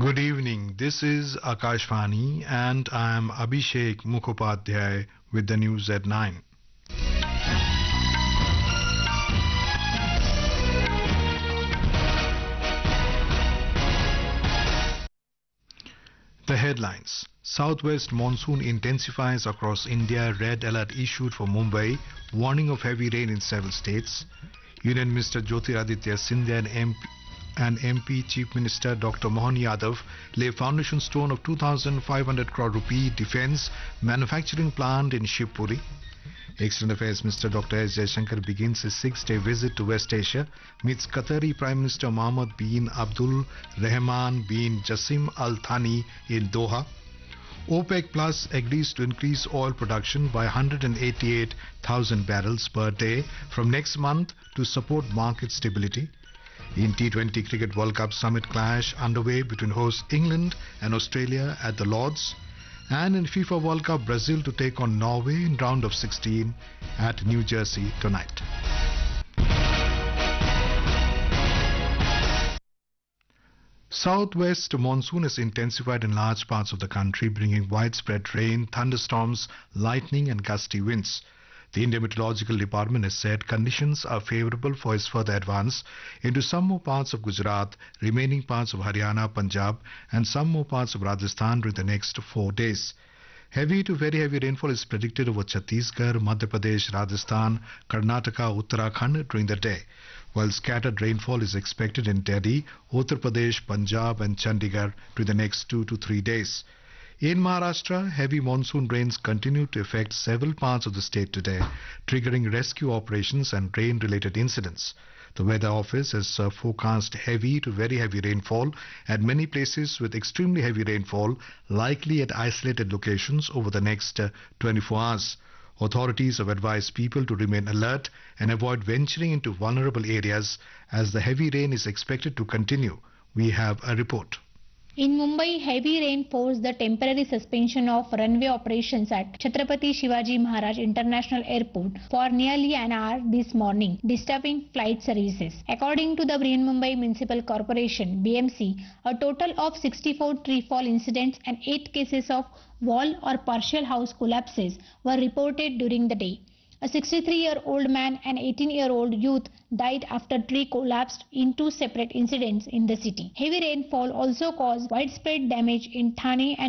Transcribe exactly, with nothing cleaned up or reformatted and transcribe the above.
Good evening. This is Akashvani and I am Abhishek Mukhopadhyay with the news at nine. The headlines. Southwest monsoon intensifies across India. Red alert issued for Mumbai. Warning of heavy rain in several states. Union Minister Jyotiraditya Scindia and M P and M P Chief Minister Doctor Mohan Yadav lay foundation stone of two thousand five hundred crore rupee defence manufacturing plant in Shivpuri. External Affairs Minister Doctor S. Jaishankar begins his six-day visit to West Asia, meets Qatari Prime Minister Mohammed bin Abdul Rahman bin Jassim Al Thani in Doha. OPEC Plus agrees to increase oil production by one hundred eighty-eight thousand barrels per day from next month to support market stability. In T twenty Cricket World Cup Summit clash underway between hosts England and Australia at the Lords. And in FIFA World Cup, Brazil to take on Norway in round of sixteen at New Jersey tonight. Southwest monsoon has intensified in large parts of the country, bringing widespread rain, thunderstorms, lightning and gusty winds. The Indian Meteorological Department has said conditions are favorable for its further advance into some more parts of Gujarat, remaining parts of Haryana, Punjab and some more parts of Rajasthan during the next four days. Heavy to very heavy rainfall is predicted over Chhattisgarh, Madhya Pradesh, Rajasthan, Karnataka, Uttarakhand during the day, while scattered rainfall is expected in Delhi, Uttar Pradesh, Punjab and Chandigarh during the next two to three days. In Maharashtra, heavy monsoon rains continue to affect several parts of the state today, triggering rescue operations and rain-related incidents. The Weather Office has uh, forecast heavy to very heavy rainfall at many places, with extremely heavy rainfall likely at isolated locations over the next uh, twenty-four hours. Authorities have advised people to remain alert and avoid venturing into vulnerable areas as the heavy rain is expected to continue. We have a report. In Mumbai, heavy rain forced the temporary suspension of runway operations at Chhatrapati Shivaji Maharaj International Airport for nearly an hour this morning, disturbing flight services. According to the Brihanmumbai Municipal Corporation (B M C), a total of sixty-four tree fall incidents and eight cases of wall or partial house collapses were reported during the day. A sixty-three-year-old man and eighteen-year-old youth died after tree collapsed in two separate incidents in the city. Heavy rainfall also caused widespread damage in Thane and